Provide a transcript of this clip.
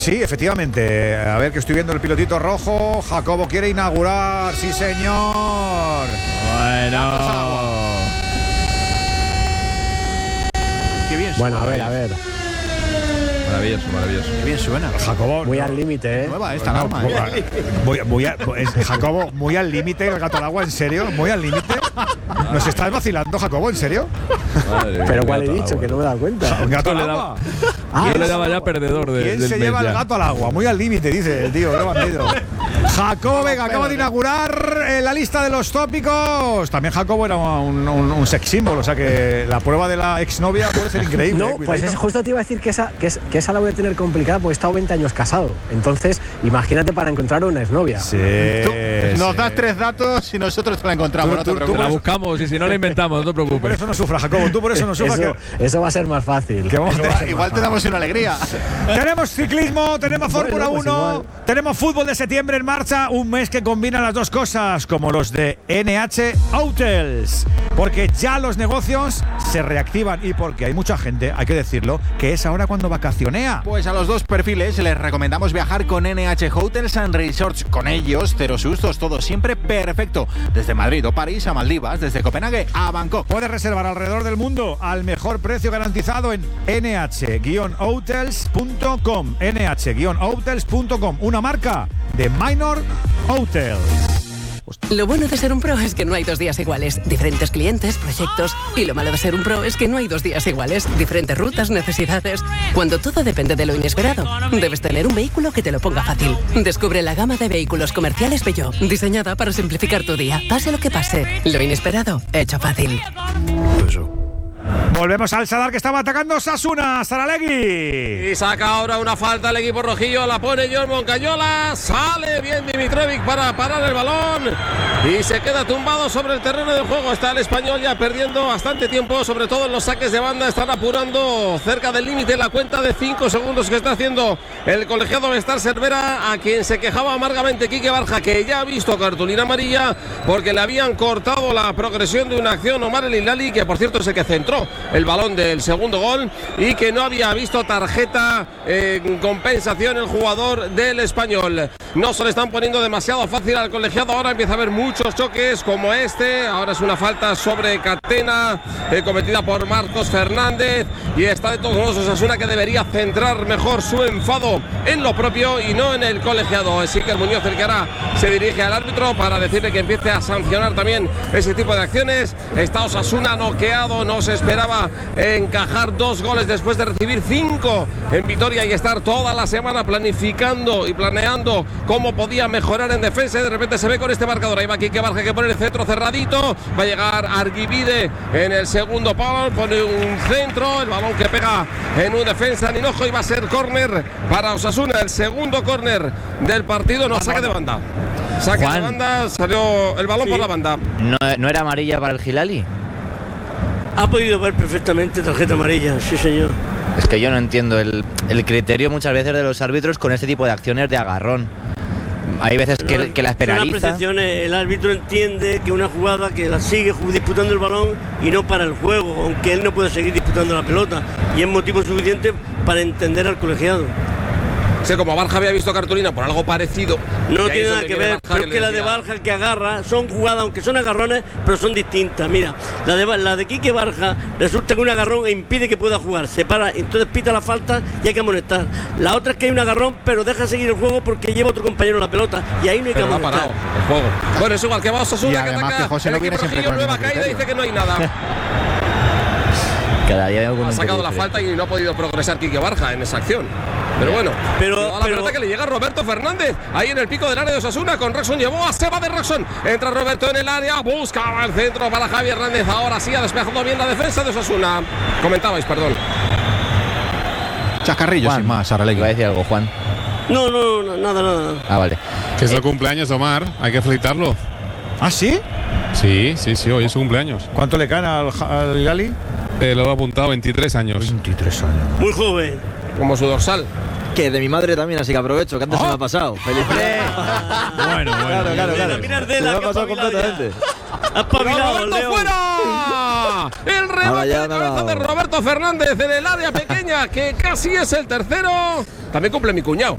Sí, efectivamente. A ver, que estoy viendo el pilotito rojo. Jacobo quiere inaugurar. Sí, señor. Bueno. Qué bien. Bueno, a ver. Maravilloso. Qué bien suena. Jacobo. Muy al límite, ¿eh? Nueva esta alarma. Jacobo, muy al límite. El gato al agua, ¿en serio? Muy al límite. ¿Nos estás vacilando, Jacobo? ¿En serio? Pero ¿cuál he dicho? Que no me he dado cuenta. ¿Un gato al agua? Yo le daba ya perdedor de. ¿Quién se lleva el gato al agua? Muy al límite, dice el tío. Qué bandido. Jacobo Vega acaba de inaugurar la lista de los tópicos. También Jacobo era un sex symbol, o sea que la prueba de la exnovia puede ser increíble. No, pues justo te iba a decir que esa la voy a tener complicada porque he estado 20 años casado. Entonces, imagínate para encontrar una exnovia. Sí. Nos das 3 datos y nosotros te la encontramos. No te preocupes. La buscamos y si no la inventamos, no te preocupes. Por eso no sufras, Jacobo. Tú por eso no sufras. Eso va a ser más fácil. Igual te damos una alegría. Tenemos ciclismo, tenemos Fórmula 1, igual. tenemos fútbol de septiembre en marcha, un mes que combina las dos cosas, como los de NH Hotels, porque ya los negocios se reactivan y porque hay mucha gente, hay que decirlo, que es ahora cuando vacacionea. Pues a los dos perfiles les recomendamos viajar con NH Hotels and Resorts. Con ellos, cero sustos, todo siempre perfecto. Desde Madrid o París a Maldivas, desde Copenhague a Bangkok. Puedes reservar alrededor del mundo al mejor precio garantizado en nh-hotels.com. nh-hotels.com, una marca de Minor Hotels. Lo bueno de ser un pro es que no hay 2 días iguales. Diferentes clientes, proyectos. Y lo malo de ser un pro es que no hay 2 días iguales. Diferentes rutas, necesidades. Cuando todo depende de lo inesperado, debes tener un vehículo que te lo ponga fácil. Descubre la gama de vehículos comerciales Peugeot, diseñada para simplificar tu día. Pase lo que pase, lo inesperado, hecho fácil. Volvemos al Sadar, que estaba atacando Osasuna. Saralegui. Y saca ahora una falta el equipo rojillo. La pone John Moncayola. Sale bien Dimitrovic para parar el balón. Y se queda tumbado sobre el terreno del juego. Está el español ya perdiendo bastante tiempo, sobre todo en los saques de banda. Están apurando cerca del límite la cuenta de 5 segundos que está haciendo el colegiado Bestar Cervera, a quien se quejaba amargamente Quique Barja, que ya ha visto cartulina amarilla porque le habían cortado la progresión de una acción. Omar El Hilali, que por cierto es el que centró el balón del segundo gol, y que no había visto tarjeta en compensación el jugador del español. No se le están poniendo demasiado fácil al colegiado. Ahora empieza a haber muchos choques como este. Ahora es una falta sobre Catena cometida por Marcos Fernández, y está de todos modos Osasuna, que debería centrar mejor su enfado en lo propio y no en el colegiado. Así que el Muñoz, el que ahora se dirige al árbitro para decirle que empiece a sancionar también ese tipo de acciones. Está Osasuna noqueado, no se esperaba encajar 2 goles después de recibir 5 en Vitoria y estar toda la semana planificando y planeando cómo podía mejorar en defensa. Y de repente se ve con este marcador. Ahí va Quique Barja, que pone el centro cerradito. Va a llegar Arguibide en el segundo palo, pone un centro, el balón que pega en un defensa en hinojo, y va a ser córner para Osasuna, el segundo córner del partido. No, saque de banda. Saque de banda, salió el balón por la banda. ¿No era amarilla para el Hilali? Ha podido ver perfectamente tarjeta amarilla, sí señor. Es que yo no entiendo el criterio muchas veces de los árbitros con este tipo de acciones de agarrón. Hay veces que las penalizan. Son las apreciaciones. El árbitro entiende que una jugada que la sigue disputando el balón y no para el juego, aunque él no puede seguir disputando la pelota, y es motivo suficiente para entender al colegiado. Sí, como Barja había visto cartulina por algo parecido. No tiene nada que ver, pero es que la de Barja, el que agarra, son jugadas, aunque son agarrones, pero son distintas. Mira, la de Quique Barja resulta que un agarrón impide que pueda jugar, se para, entonces pita la falta y hay que amonestar. La otra es que hay un agarrón, pero deja seguir el juego porque lleva otro compañero la pelota, y ahí no hay que amonestar. Parado el juego. Bueno, es igual que va Osasuna, que ataca. Que José no viene siempre con nueva caída, dice que no hay nada. Cada día ha sacado la falta y no ha podido progresar Quique Barja en esa acción. Pero bueno, pero la pelota que le llega a Roberto Fernández ahí en el pico del área de Osasuna con Rexon. Llevó a Seba de Rexon. Entra Roberto en el área, busca el centro para Javi Hernández. Ahora sí ha despejado bien la defensa de Osasuna. Comentabais, perdón. Chascarrillo, Juan, sin más, Saralegui. ¿Iba a decir algo, Juan? No, nada. Ah, vale. Que es el cumpleaños de Omar, hay que felicitarlo. ¿Ah, sí? Sí, hoy es su cumpleaños. ¿Cuánto le caen al Hilali? Lo he apuntado, 23 años. 23 años. Muy joven. Como su dorsal. Que de mi madre también, así que aprovecho, que antes se me ha pasado. ¡Feliz! Bueno. Claro. Se me ha pasado completamente. ¡Has pavilado, Roberto fuera! El remate de cabeza de Roberto Fernández en el área pequeña, que casi es el tercero. También cumple mi cuñado.